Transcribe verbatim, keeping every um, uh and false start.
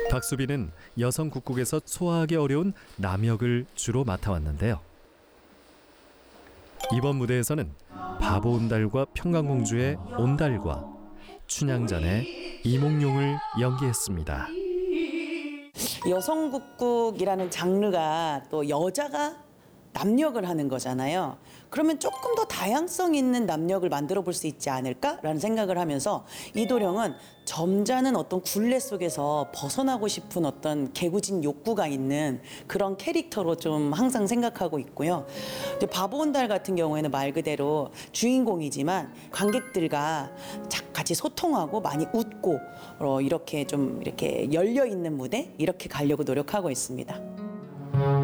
박수빈은 여성 국국에서 소화하기 어려운 남역을 주로 맡아왔는데요. 이번 무대에서는 바보 온달과 평강공주의 온달과 춘향전의 이몽룡을 연기했습니다. 여성국국이라는 장르가 또 여자가 남역을 하는 거잖아요. 그러면 조금 더 다양성 있는 남역을 만들어 볼 수 있지 않을까라는 생각을 하면서 이도령은 점잖은 어떤 굴레 속에서 벗어나고 싶은 어떤 개구진 욕구가 있는 그런 캐릭터로 좀 항상 생각하고 있고요. 이제 바보 온달 같은 경우에는 말 그대로 주인공이지만 관객들과 같이 소통하고 많이 웃고 어, 이렇게 좀 이렇게 열려 있는 무대 이렇게 가려고 노력하고 있습니다.